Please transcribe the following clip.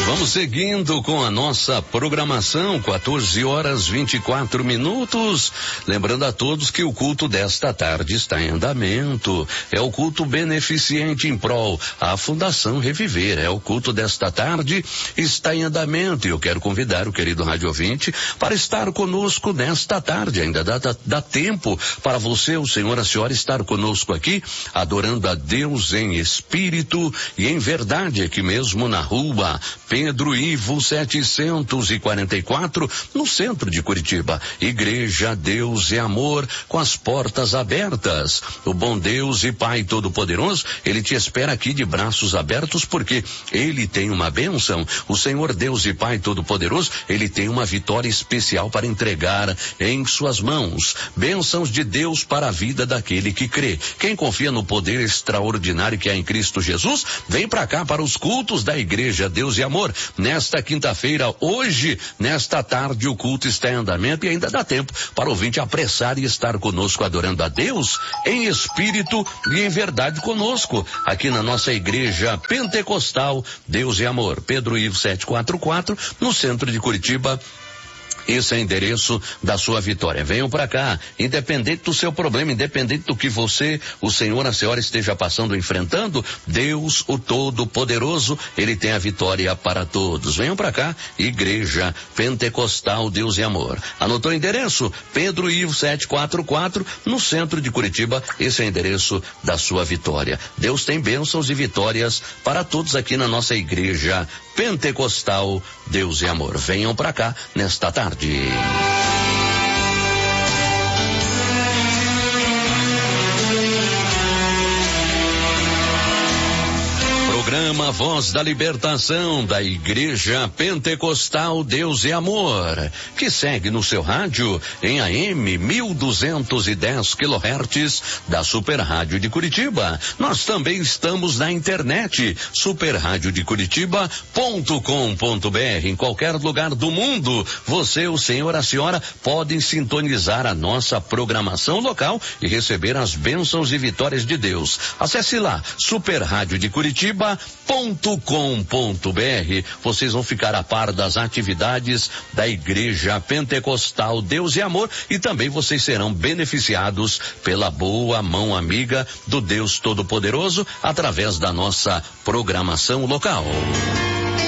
Vamos seguindo com a nossa programação, 14h24. Lembrando a todos que o culto desta tarde está em andamento. É o culto beneficente em prol à Fundação Reviver. É o culto desta tarde, está em andamento. E eu quero convidar o querido rádio ouvinte para estar conosco nesta tarde. Ainda dá tempo para você, o senhor, a senhora, estar conosco aqui, adorando a Deus em espírito e em verdade, aqui mesmo na rua Pedro Ivo 744, no centro de Curitiba. Igreja Deus e Amor, com as portas abertas. O bom Deus e Pai Todo-Poderoso, Ele te espera aqui de braços abertos, porque Ele tem uma bênção. O Senhor Deus e Pai Todo-Poderoso, Ele tem uma vitória especial para entregar em suas mãos. Bênçãos de Deus para a vida daquele que crê. Quem confia no poder extraordinário que há em Cristo Jesus, vem para cá, para os cultos da Igreja Deus e Amor. Nesta quinta-feira, hoje, nesta tarde, o culto está em andamento e ainda dá tempo para o ouvinte apressar e estar conosco adorando a Deus em espírito e em verdade conosco, aqui na nossa Igreja Pentecostal Deus e Amor, Pedro Ivo 744, no centro de Curitiba. Esse é o endereço da sua vitória. Venham para cá, independente do seu problema, independente do que você, o senhor, a senhora esteja passando, enfrentando, Deus, o Todo-Poderoso, Ele tem a vitória para todos. Venham para cá, Igreja Pentecostal Deus e Amor. Anotou o endereço? Pedro Ivo 744, no centro de Curitiba. Esse é o endereço da sua vitória. Deus tem bênçãos e vitórias para todos aqui na nossa Igreja Pentecostal Deus e Amor. Venham para cá nesta tarde. Programa Voz da Libertação da Igreja Pentecostal Deus e Amor, que segue no seu rádio em AM 1210 kHz da Super Rádio de Curitiba. Nós também estamos na internet, superradiodecuritiba.com.br. Em qualquer lugar do mundo, você, o senhor, a senhora, podem sintonizar a nossa programação local e receber as bênçãos e vitórias de Deus. Acesse lá, superradiodecuritiba.com.br. Vocês vão ficar a par das atividades da Igreja Pentecostal Deus e Amor, e também vocês serão beneficiados pela boa mão amiga do Deus Todo-Poderoso através da nossa programação local.